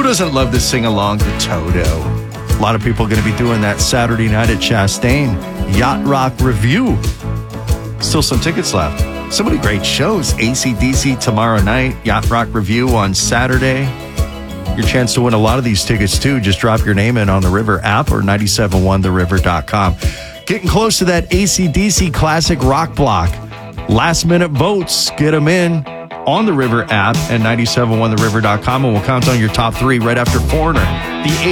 Who doesn't love to sing along to Toto? A lot of people are going to be doing that Saturday night at Chastain. Yacht Rock Review. Still some tickets left. So many great shows. AC/DC tomorrow night. Yacht Rock Review on Saturday. Your chance to win a lot of these tickets, too. Just drop your name in on the River app or 971theriver.com. Getting close to that AC/DC Classic Rock Block. Last-minute votes. Get them in on the River app and 971theriver.com, and we'll count on your top three right after Foreigner. The